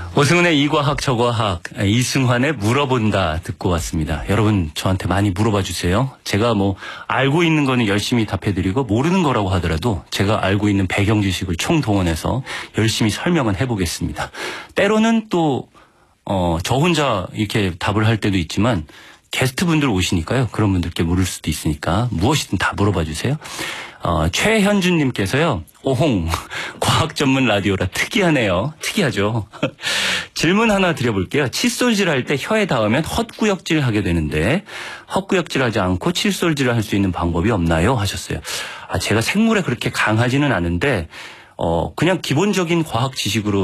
오승훈의 이과학 저과학, 이승환의 물어본다 듣고 왔습니다. 여러분 저한테 많이 물어봐 주세요. 제가 뭐 알고 있는 거는 열심히 답해드리고 모르는 거라고 하더라도 제가 알고 있는 배경 지식을 총동원해서 열심히 설명은 해보겠습니다. 때로는 또 저 혼자 이렇게 답을 할 때도 있지만 게스트분들 오시니까요. 그런 분들께 물을 수도 있으니까 무엇이든 다 물어봐 주세요. 최현준님께서요. 오홍, 과학 전문 라디오라 특이하네요. 특이하죠. 질문 하나 드려볼게요. 칫솔질 할 때 혀에 닿으면 헛구역질 하게 되는데 헛구역질 하지 않고 칫솔질을 할 수 있는 방법이 없나요? 하셨어요. 제가 생물에 그렇게 강하지는 않은데 그냥 기본적인 과학 지식으로